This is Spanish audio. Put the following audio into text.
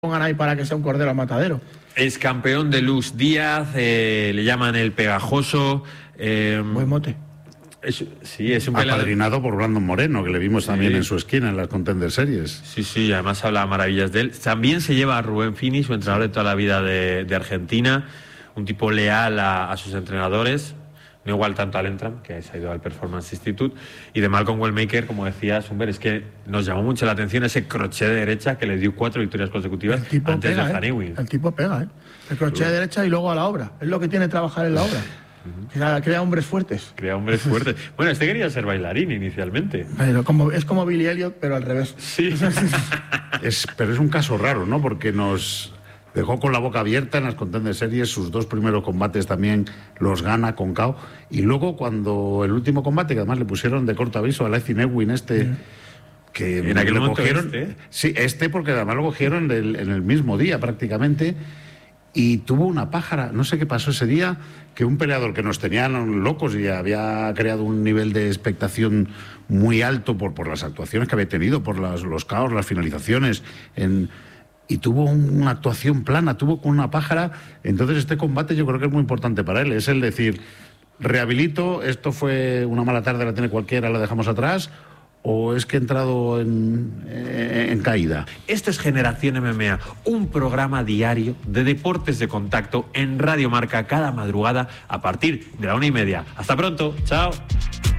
pongan ahí para que sea un cordero al matadero. Es campeón de Luz Díaz, le llaman el Pegajoso. Buen mote. Sí, es un peleador. Apadrinado por Brandon Moreno, que le vimos también en su esquina en las Contender Series. Sí, además habla maravillas de él. También se lleva a Rubén Fini, su entrenador de toda la vida de Argentina, un tipo leal a sus entrenadores, no igual tanto al Entram, que se ha ido al Performance Institute, y de Malcolm Wellmaker, como decía Sumber, es que nos llamó mucho la atención ese crochet de derecha que le dio 4 victorias consecutivas antes pega, de Hanewin. El tipo pega, el crochet de derecha y luego a la obra. Es lo que tiene trabajar en la obra. Crea hombres fuertes. Crea hombres fuertes. Bueno, este quería ser bailarín inicialmente. Pero es como Billy Elliot, pero al revés. Sí. Pero es un caso raro, ¿no? Porque nos dejó con la boca abierta en las Contender Series. Sus 2 primeros combates también los gana con KO. Y luego, cuando el último combate, que además le pusieron de corto aviso a Laci Newin, que en aquel momento cogieron, sí, porque además lo cogieron en el mismo día prácticamente. Y tuvo una pájara, no sé qué pasó ese día, que un peleador que nos tenían locos y había creado un nivel de expectación muy alto por las actuaciones que había tenido, por los caos, las finalizaciones, y tuvo una actuación plana, tuvo con una pájara. Entonces este combate yo creo que es muy importante para él, es el decir, rehabilito, esto fue una mala tarde, la tiene cualquiera, la dejamos atrás, ¿o es que he entrado en caída? Esto es Generación MMA, un programa diario de deportes de contacto en Radio Marca cada madrugada a partir de la 1:30. Hasta pronto, chao.